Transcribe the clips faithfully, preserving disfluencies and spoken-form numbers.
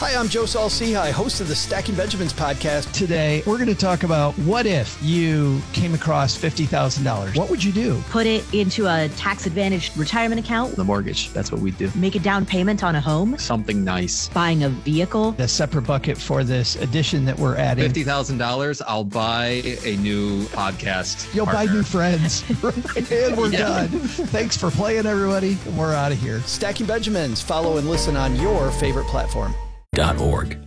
Hi, I'm Joe Saul-Sehy, host of the Stacking Benjamins podcast. Today, we're going to talk about what if you came across fifty thousand dollars? What would you do? Put it into a tax-advantaged retirement account. The mortgage, that's what we do. Make a down payment on a home. Something nice. Buying a vehicle. A separate bucket for this addition that we're adding. fifty thousand dollars, I'll buy a new podcast You'll partner. buy new friends. And we're Yeah. done. Thanks for playing, everybody. We're out of here. Stacking Benjamins. Follow and listen on your favorite platform. Dot org.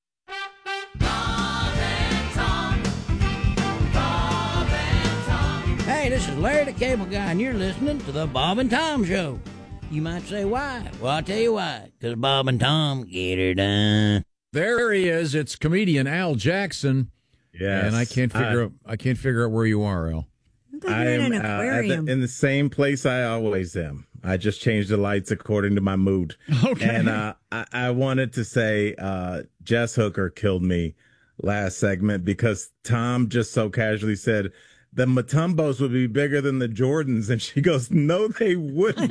Hey, this is Larry the Cable Guy, and you're listening to the Bob and Tom Show. You might say why? Well, I'll tell you why. Because Bob and Tom get her done. There he is. It's comedian Al Jackson. Yes. And I can't figure I, out. I can't figure out where you are, Al. I am uh, at the, in the same place I always am. I just changed the lights according to my mood. Okay. And uh, I, I wanted to say uh, Jess Hooker killed me last segment because Tom just so casually said the Mutombos would be bigger than the Jordans. And she goes, no, they wouldn't.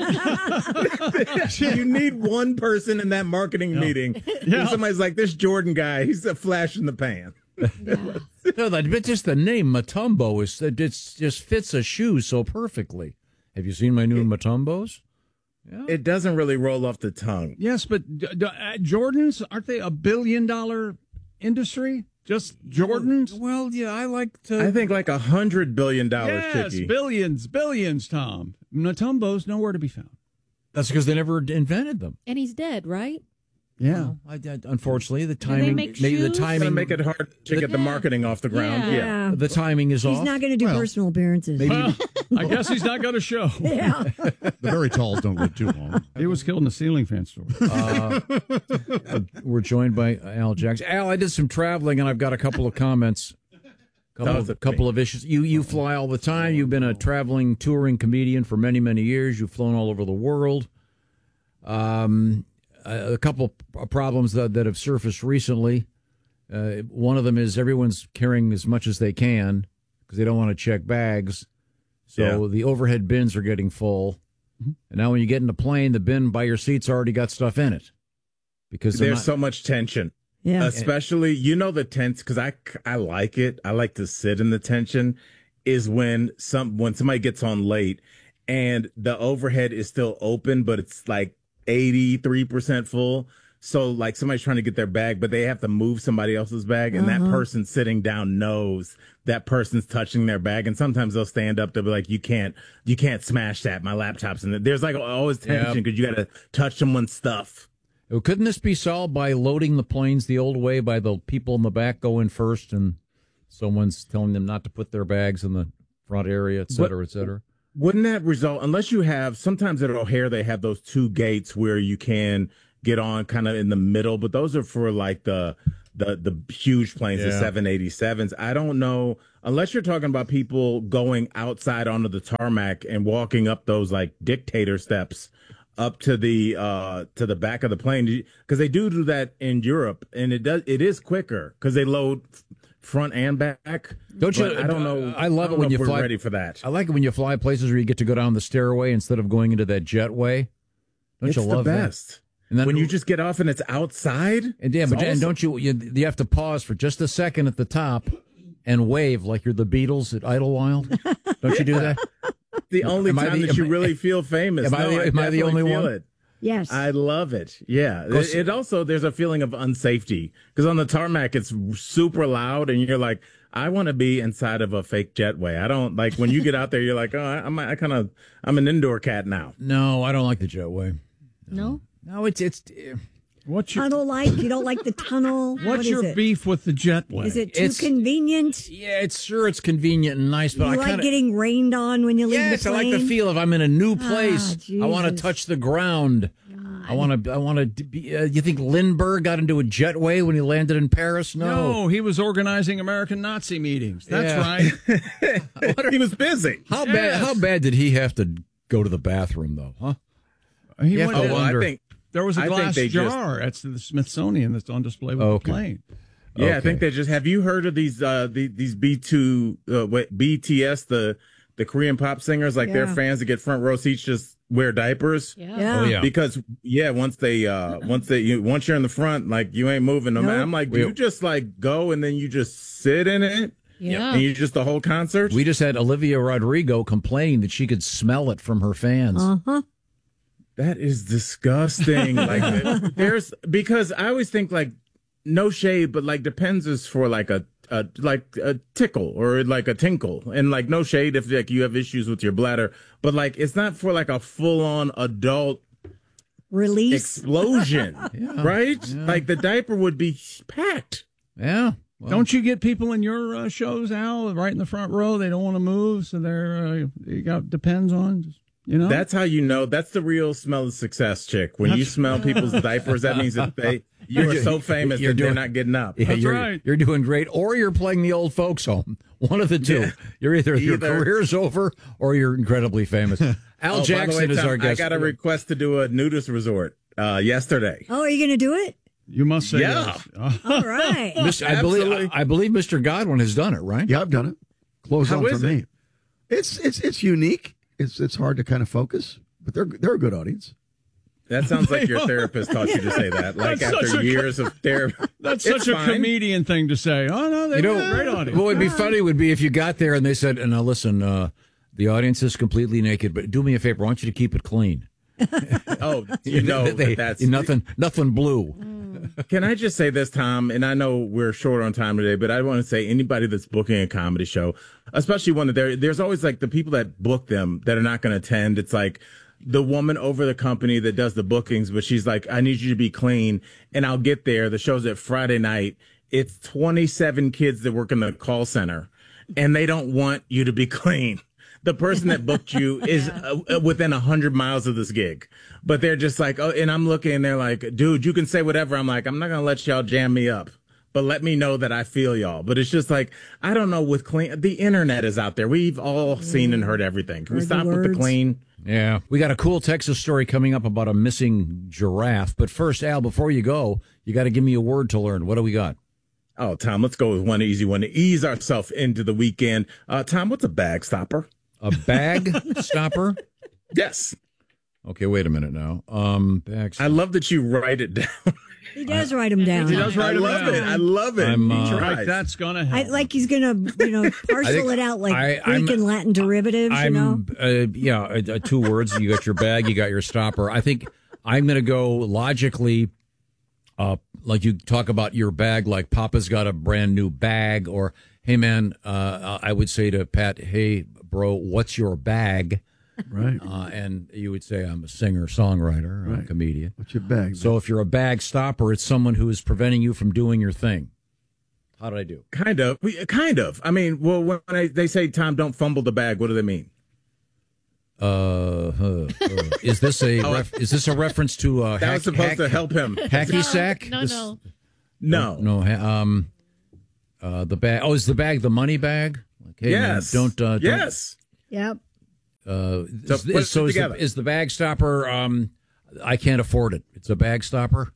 You need one person in that marketing yeah. meeting. Yeah. Somebody's like, this Jordan guy, he's a flash in the pan. Yeah. No, that, but just the name Mutombo is it just fits a shoe so perfectly. Have you seen my new it, Mutombos? Yeah. It doesn't really roll off the tongue. Yes, but d- d- uh, Jordans, aren't they a billion dollar industry? Just Jordans? Well, yeah, I like to. I think like a hundred billion dollars. Yes, Chicky. billions, billions, Tom. Mutombo's nowhere to be found. That's because they never invented them. And he's dead, right? Yeah, well, I, I, unfortunately, the timing. Maybe the timing make it hard to the, get the marketing off the ground. Yeah, yeah. the timing is he's off. He's not going to do well, personal appearances. Maybe. Well, I guess he's not going to show. Yeah, the very talls don't live too long. He was killed in a ceiling fan store. Uh, we're joined by Al Jackson. Al, I did some traveling, and I've got a couple of comments. Couple of, couple of issues. You you fly all the time. You've been a traveling, touring comedian for many, many years. You've flown all over the world. Um. A couple of problems that, that have surfaced recently. Uh, one of them is everyone's carrying as much as they can because they don't want to check bags. So yeah. the overhead bins are getting full. Mm-hmm. And now when you get in the plane, the bin by your seat's already got stuff in it. Because there's not... so much tension. Yeah. Especially, you know, the tense, because I, I like it. I like to sit in the tension, is when some when somebody gets on late and the overhead is still open, but it's like eighty-three percent full. So like somebody's trying to get their bag, but they have to move somebody else's bag. And uh-huh. that person sitting down knows that person's touching their bag. And sometimes they'll stand up. They'll be like, you can't, you can't smash that. My laptop's in there. There's like always tension because yep. you got to touch someone's stuff. Well, couldn't this be solved by loading the planes the old way, by the people in the back go in first and someone's telling them not to put their bags in the front area, et cetera, but, et cetera? Wouldn't that result, unless you have, sometimes at O'Hare they have those two gates where you can get on kind of in the middle, but those are for like the the the huge planes, yeah. the seven eighty-sevens. I don't know, unless you're talking about people going outside onto the tarmac and walking up those like dictator steps up to the uh to the back of the plane, because they do do that in Europe, and it does it is quicker because they load front and back. Don't you? I don't know. I love it when you fly. Ready for that? I like it when you fly places where you get to go down the stairway instead of going into that jetway. Don't it's you love the best? That? And then when you just get off and it's outside. And yeah, but awesome. And don't you, you? You have to pause for just a second at the top and wave like you're the Beatles at Idlewild. Don't you do that? The only am time the, that you I, really feel famous. Am no, I the, I am I the only one? It. Yes. I love it. Yeah. It, it also, there's a feeling of unsafety because on the tarmac, it's super loud and you're like, I want to be inside of a fake jetway. I don't like when you get out there, you're like, oh, I, I'm, I kind of, I'm an indoor cat now. No, I don't like the jetway. No? No, it's, it's, what's your tunnel like? You don't like the tunnel? What's what your beef with the jetway? Is it too it's, convenient? Yeah, it's sure it's convenient and nice, but you I like kinda, getting rained on when you leave yes, the plane? I like the feel of I'm in a new place. Ah, I want to touch the ground. God. I want to. I want to. be. Uh, you think Lindbergh got into a jetway when he landed in Paris? No, no, he was organizing American Nazi meetings. That's yeah. right. He was busy. How yes. bad? How bad did he have to go to the bathroom, though? Huh? He went oh, well, I think there was a I glass jar just, at the Smithsonian that's on display with okay. the plane. Yeah, okay. I think they just. Have you heard of these? Uh, the, these B two, uh, what, B T S, the the Korean pop singers? Like yeah. their fans that get front row seats just wear diapers. Yeah. Yeah. Oh, yeah. Because yeah, once they uh once they you once you're in the front, like you ain't moving no Nope. matter. I'm like, do you just like go and then you just sit in it? Yeah. And you just the whole concert? We just had Olivia Rodrigo complaining that she could smell it from her fans. Uh-huh. That is disgusting. Like there's because I always think like no shade, but like Depends is for like a, a like a tickle or like a tinkle, and like no shade if like you have issues with your bladder, but like it's not for like a full on adult release explosion, Yeah. right? Yeah. Like the diaper would be packed. Yeah. Well, don't you get people in your uh, shows, Al, right in the front row? They don't want to move, so they're uh, you got Depends on. Just, you know, That's how you know. That's the real smell of success, chick. When you smell people's diapers, that means that they you are so famous You're that doing- they're not getting up. Yeah, That's you're, right. You're doing great, or you're playing the old folks home. One of the two. Yeah. You're either, your Either. career's over or you're incredibly famous. Al Oh, by the Jackson way, is Tom, our guest. I got a request to do a nudist resort uh, yesterday. Oh, are you going to do it? you must say Yeah. yes. All right. Mister I believe Absolutely. I, I believe Mister Godwin has done it, right? Yeah, I've done it. Close How on is for it? me. It's it's it's unique. It's it's hard to kind of focus, but they're they're a good audience. That sounds like your therapist taught you to say that. Like That's such after a- years of therapy. That's It's such a fine. comedian thing to say. Oh no, they You got know, a great audience. what would be funny would be if you got there and they said, "Now listen, uh, the audience is completely naked, but do me a favor. I want you to keep it clean. Oh, you know They- that that's nothing, nothing blue." Can I just say this, Tom? And I know we're short on time today, but I want to say anybody that's booking a comedy show, especially one that there, there's always like the people that book them that are not going to attend. It's like the woman over the company that does the bookings, but she's like, I need you to be clean. And I'll get there. The show's at Friday night. It's twenty-seven kids that work in the call center, and they don't want you to be clean. The person that booked you is uh, within a hundred miles of this gig, but they're just like, oh, and I'm looking and they're like, dude, you can say whatever. I'm like, I'm not going to let y'all jam me up, but let me know that I feel y'all. But it's just like, I don't know with clean, the internet is out there. We've all seen and heard everything. Can we Heard the stop with the words. clean? Yeah, we got a cool Texas story coming up about a missing giraffe. But first, Al, before you go, you got to give me a word to learn. What do we got? Oh, Tom, let's go with one easy one to ease ourselves into the weekend. Uh, Tom, what's a bag stopper? A bag stopper? Yes. Okay, wait a minute now. Um, bag. I love that you write it down. He does write them down. He does I write 'em love down. it. I love it. I'm, He uh, tries. Like that's gonna I, help. like he's going to, you know, parcel think it out like I- Greek I'm- and Latin derivatives, you know? I'm, uh, yeah, uh, uh, two words. You got your bag, you got your stopper. I think I'm going to go logically, uh, like you talk about your bag, like Papa's got a brand new bag, or hey man, uh, I would say to Pat, hey bro, what's your bag? Right. Uh, and you would say I'm a singer, songwriter, a Right. comedian. What's your bag? So if you're a bag stopper, it's someone who is preventing you from doing your thing. How did I do? Kind of. We, kind of. I mean, well, when I, they say, Tom, don't fumble the bag, what do they mean? Uh, uh, uh, is this a ref- is this a reference to uh, That hack, was supposed hack, to help him. hacky sack? No, This- no. No. no. ha- Um, uh, the bag. Oh, is the bag the money bag? Like, hey, man, Yes. don't. Uh, don't yes. Yep. Uh, So is, put is- it so is the, together. is the bag stopper? Um, I can't afford it. It's a bag stopper.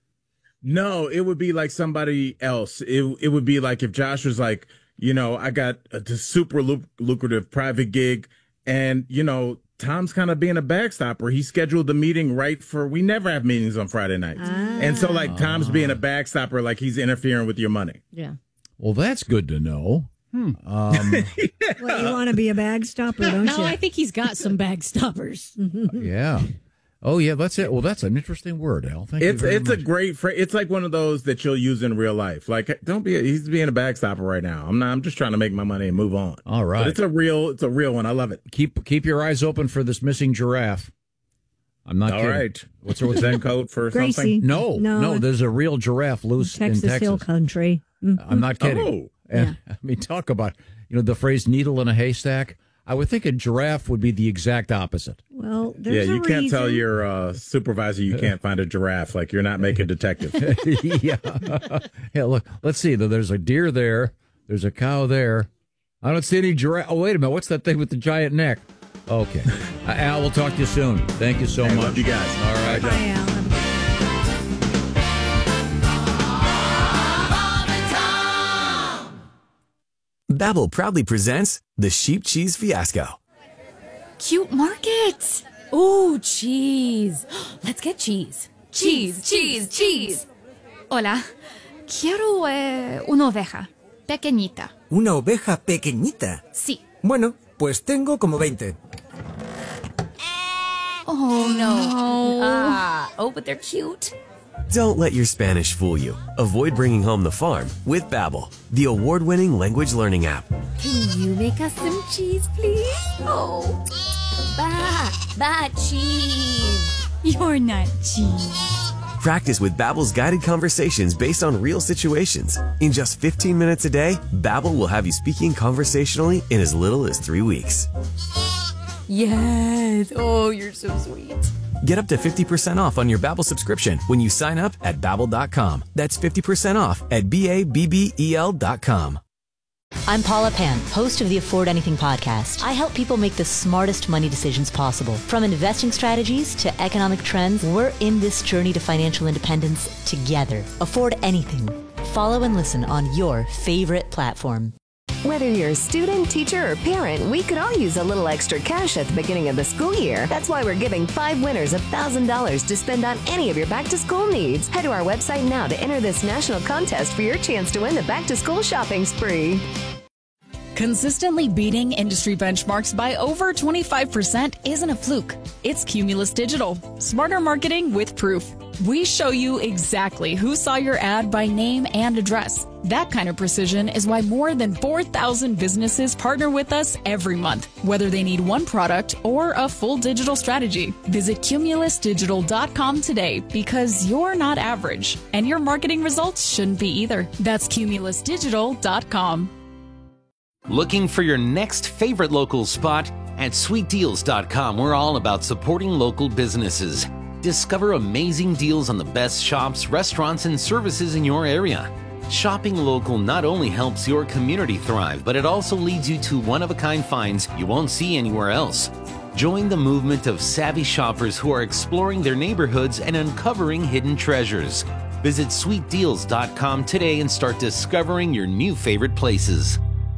No, it would be like somebody else. It it would be like if Josh was like, you know, I got a t- super luc- lucrative private gig, and you know, Tom's kind of being a bag stopper. He scheduled the meeting right for. We never have meetings on Friday nights, and so like Tom's being a bag stopper, like he's interfering with your money. Yeah. Well, that's good to know. Um, Well, you want to be a bag stopper, don't No, you? I think he's got some bag stoppers. yeah. Oh, yeah. That's it. Well, that's an interesting word, Al. Thank It's you very it's much. a great. Fra- it's like one of those that you'll use in real life. Like, don't be. A, he's being a bag stopper right now. I'm not. I'm just trying to make my money and move on. All right. But it's a real. It's a real one. I love it. keep keep your eyes open for this missing giraffe. I'm not All kidding. right. What's, Is what's that code for Gracie. something? No, no, No. There's a real giraffe loose Texas in Texas. Hill Country. Mm. I'm not kidding. Oh. And I mean, talk about you know the phrase "needle in a haystack." I would think a giraffe would be the exact opposite. Well, Yeah, there's you a can't tell reason. your uh, supervisor you can't find a giraffe. Like you're not making detective. yeah. Yeah. Look, let's see. There's a deer there. There's a cow there. I don't see any giraffe. Oh, wait a minute. What's that thing with the giant neck? Okay. Uh, Al, we'll talk to you soon. Thank you so Hey, much. love you guys. All right. Bye, Alan. Babbel proudly presents the Sheep Cheese Fiasco. Cute markets. Ooh, cheese. Let's get cheese. Cheese, cheese, cheese. Hola, quiero eh, una oveja pequeñita. ¿Una oveja pequeñita? Sí. Bueno, pues tengo como veinte. Oh, no. Ah, oh, but they're cute. Don't let your Spanish fool you. Avoid bringing home the farm with Babbel, the award-winning language learning app. Can you make us some cheese, please? Oh, ba, ba, cheese. You're not cheese. Practice with Babbel's guided conversations based on real situations. In just fifteen minutes a day, Babbel will have you speaking conversationally in as little as three weeks. Yes. Oh, you're so sweet. Get up to fifty percent off on your Babbel subscription when you sign up at Babbel dot com. That's fifty percent off at B A B B E L dot com. I'm Paula Pan, host of the Afford Anything podcast. I help people make the smartest money decisions possible. From investing strategies to economic trends, we're in this journey to financial independence together. Afford Anything. Follow and listen on your favorite platform. Whether you're a student, teacher, or parent, we could all use a little extra cash at the beginning of the school year. That's why we're giving five winners one thousand dollars to spend on any of your back-to-school needs. Head to our website now to enter this national contest for your chance to win the back-to-school shopping spree. Consistently beating industry benchmarks by over twenty-five percent isn't a fluke. It's Cumulus Digital. Smarter marketing with proof. We show you exactly who saw your ad by name and address. That kind of precision is why more than four thousand businesses partner with us every month, whether they need one product or a full digital strategy. Visit Cumulus Digital dot com today because you're not average, and your marketing results shouldn't be either. That's Cumulus Digital dot com. Looking for your next favorite local spot? At Sweet Deals dot com, we're all about supporting local businesses. Discover amazing deals on the best shops, restaurants, and services in your area. Shopping local not only helps your community thrive, but it also leads you to one-of-a-kind finds you won't see anywhere else. Join the movement of savvy shoppers who are exploring their neighborhoods and uncovering hidden treasures. Visit Sweet Deals dot com today and start discovering your new favorite places.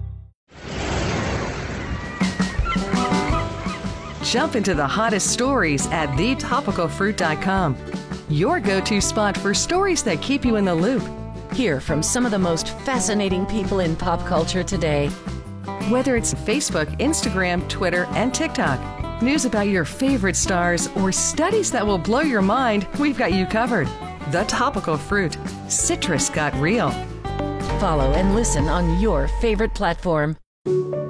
Jump into the hottest stories at the topical fruit dot com. Your go-to spot for stories that keep you in the loop. Hear from some of the most fascinating people in pop culture today. Whether it's Facebook, Instagram, Twitter, and TikTok, news about your favorite stars, or studies that will blow your mind, we've got you covered. The Topical Fruit. Citrus got real. Follow and listen on your favorite platform.